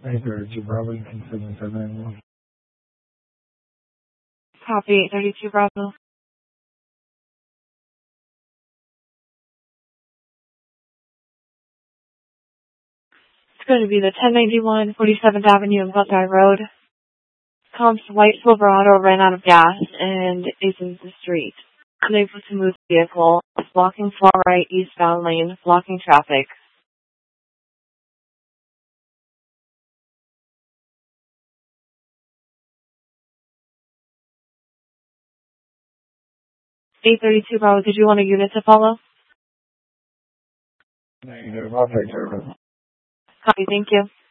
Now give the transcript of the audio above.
832 Bravo, you can signal 791. Copy 832 Bravo. It's going to be the 1091 47th Avenue and Butler Road. Comps white Silverado ran out of gas and is in the street. Unable to move the vehicle. It's blocking far right eastbound lane, blocking traffic. $832 Bravo, did you want a unit to follow? Negative, I'll take care of it. Copy, thank you.